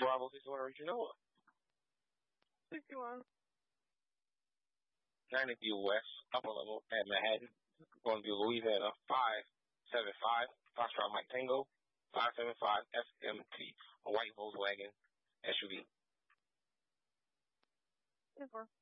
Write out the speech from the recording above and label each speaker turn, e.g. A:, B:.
A: Bravo 61, reaching over.
B: 61.
A: 93 West, upper level at Manhattan. Going to be Louisiana 575, Foxtrot Mike Tango, 575 FMT, a white Volkswagen SUV.
B: 10-4.